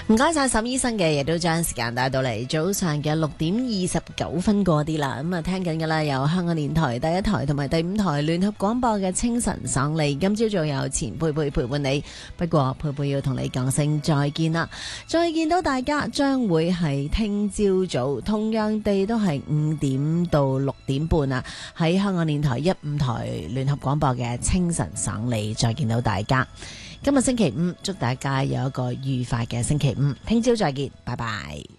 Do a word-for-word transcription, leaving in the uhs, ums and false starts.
唔該晒沈醫生嘅，亦都將時間帶到嚟早上嘅六點二十九分過啲啦。咁啊，聽緊嘅啦，有香港電台第一台同埋第五台聯合廣播嘅清晨省利。今朝早有錢佩佩陪伴你，不過佩佩要同你講聲再見啦。再見到大家將會係聽朝早，同樣地都係五點到六點半啊，喺香港電台一五台聯合廣播嘅清晨省利，再見到大家。今日星期五，祝大家有一個愉快嘅星期五，聽朝再見，拜拜。